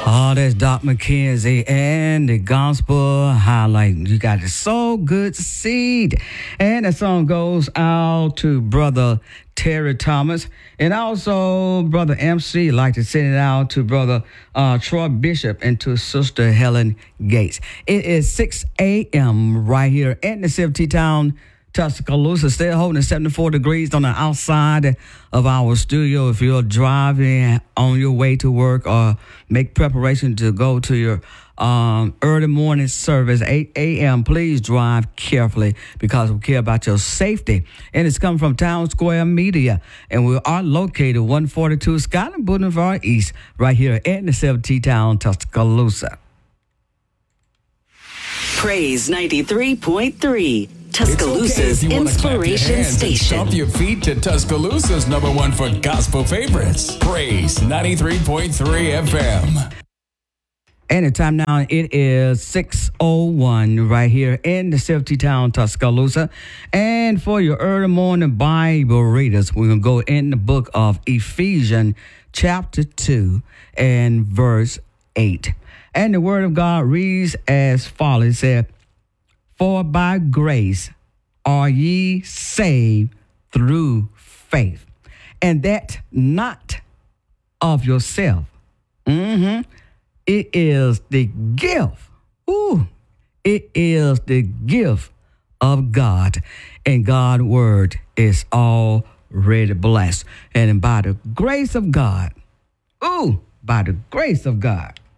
Oh, that's Doc McKenzie and the gospel highlight. You got it so good to see. And the song goes out to Brother Terry Thomas and also Brother MC. Like to send it out to Brother Troy Bishop and to Sister Helen Gates. It is 6 a.m. right here in the City Town, Tuscaloosa, still holding 74 degrees on the outside of our studio. If you're driving on your way to work or make preparation to go to your early morning service, 8 a.m., please drive carefully because we care about your safety. And it's coming from Town Square Media. And we are located 142 Scotland Boulevard East, right here in the 70 Town, Tuscaloosa. Praise 93.3. Tuscaloosa's inspiration station. Stomp your feet to Tuscaloosa's number one for gospel favorites. Praise 93.3 FM. And the time now, it is 6:01 right here in the 70 Town, Tuscaloosa. And for your early morning Bible readers, we're going to go in the book of Ephesians chapter 2 and verse 8. And the word of God reads as follows. It said, "For by grace are ye saved through faith, and that not of yourself." It is the gift. It is the gift of God. And God's word is already blessed. And by the grace of God, by the grace of God,